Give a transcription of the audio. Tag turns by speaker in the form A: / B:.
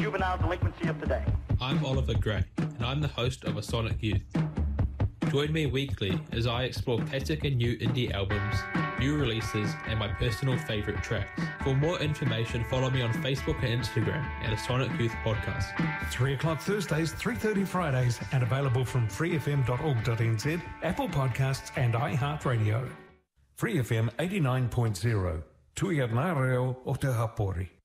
A: juvenile delinquency of today.
B: I'm Oliver Gray, and I'm the host of A Sonic Youth. Join me weekly as I explore classic and new indie albums, new releases, and my personal favourite tracks. For more information, follow me on Facebook and Instagram at A Sonic Youth Podcast.
C: 3 o'clock Thursdays, 3:30 Fridays, and available from freefm.org.nz, Apple Podcasts, and iHeartRadio. Free FM 89.0, Tui Reo o Te Hapori.